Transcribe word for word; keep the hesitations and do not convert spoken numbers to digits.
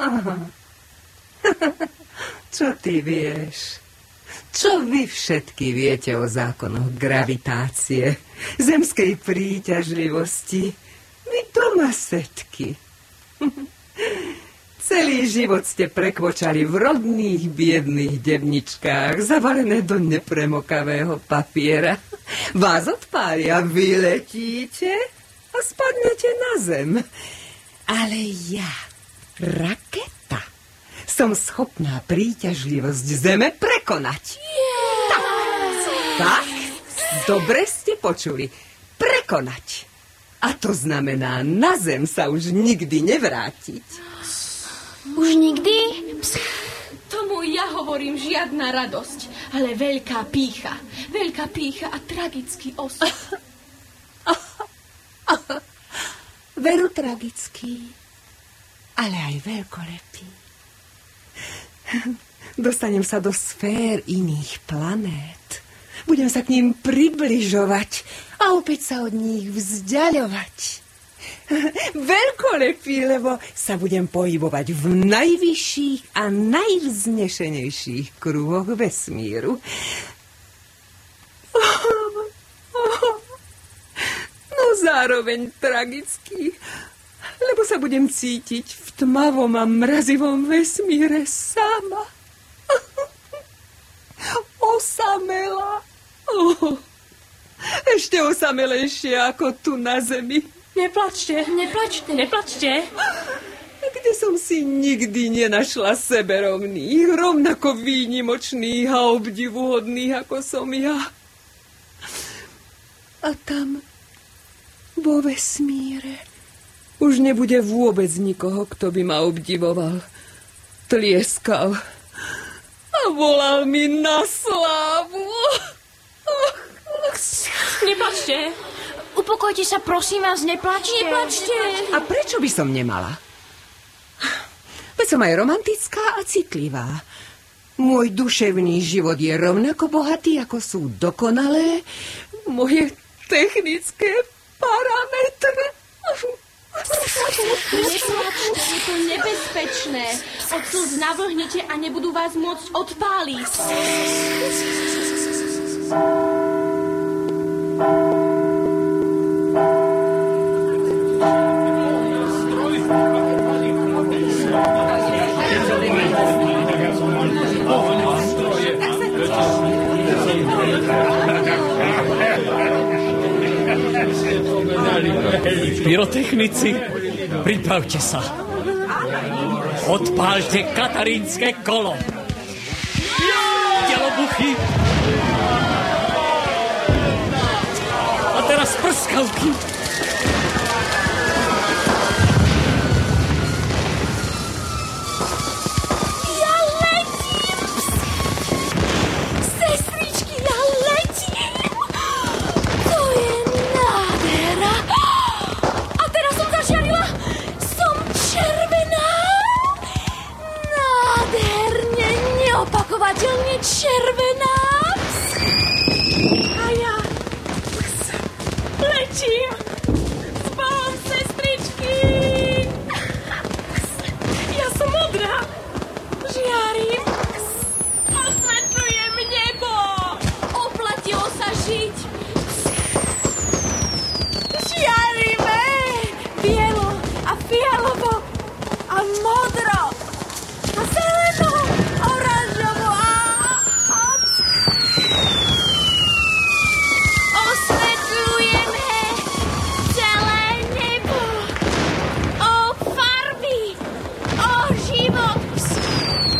Čo ty vieš? Čo vy všetky viete o zákonoch gravitácie, zemskej príťažlivosti? Vy domasetky. Celý život ste prekvočali v rodných biedných devničkách, zavalené do nepremokavého papiera. Vás odpália, vyletíte a spadnete na zem. Ale ja, raketa, som schopná príťažlivosť zeme prekonať. Yeah. Tak, tak, dobre ste počuli. Prekonať. A to znamená na zem sa už nikdy nevrátiť. Už nikdy? Pst. Tomu ja hovorím žiadna radosť, ale veľká pýcha. Veľká pýcha a tragický osud. Veru tragický, ale aj veľkolepý. Dostanem sa do sfér iných planét. Budem sa k ním približovať a opäť sa od nich vzdiaľovať. Veľkolepý, lebo sa budem pohybovať v najvyšších a najvznešenejších kruhoch vesmíru. No zároveň tragický, lebo sa budem cítiť v tmavom a mrazivom vesmíre sama. Osamela. Oh, ešte osamelejšie ako tu na zemi. Neplačte, neplačte, neplačte. Kde som si nikdy nenašla seberovných, rovnako výnimočných a obdivuhodných, ako som ja. A tam, vo vesmíre, už nebude vôbec nikoho, kto by ma obdivoval. Tlieskal a volal mi na slávu. Neplačte. Upokojte sa, prosím vás, neplačte. Neplačte. A prečo by som nemala? Veď som aj romantická a citlivá. Môj duševný život je rovnako bohatý, ako sú dokonalé moje technické parametre. Neplačte, je to nebezpečné. Odsud navlhnete a nebudú vás môcť odpáliť. Pyrotechnici, pripravte sa. Odpálte katarínske kolo. Delobuchy. A teraz prskalky. Ja letím! Sestričky, ja letím! To je nádhera! A teraz som zažiarila! Som červená! Nádherne, neopakovateľne červená!